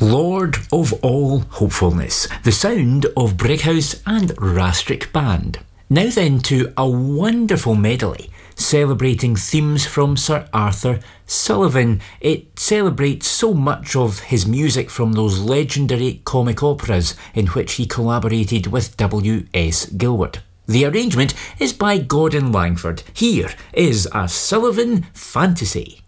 Lord of all hopefulness, the sound of Brighouse and Rastrick Band. Now then to a wonderful medley celebrating themes from Sir Arthur Sullivan. It celebrates so much of his music from those legendary comic operas in which he collaborated with W.S. Gilbert. The arrangement is by Gordon Langford. Here is a Sullivan Fantasy.